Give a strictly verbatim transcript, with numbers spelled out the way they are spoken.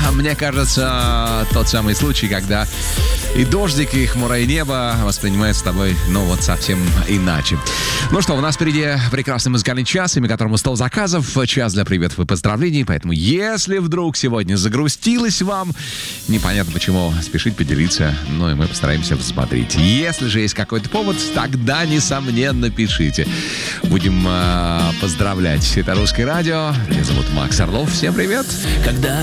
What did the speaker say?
мне кажется, тот самый случай, когда и дождик, и хмурое небо воспринимают с тобой, ну, вот совсем иначе. Ну что, у нас впереди прекрасный музыкальный час, имя которому стол заказов, час для приветов и поздравлений. Поэтому, если вдруг сегодня загрустилось вам, непонятно почему, спешите поделиться, ну и мы постараемся взбодрить. Если же есть какой-то повод, тогда, несомненно, пишите. Будем э, поздравлять. Это «Русское радио». Меня зовут Макс Орлов. Всем привет. Когда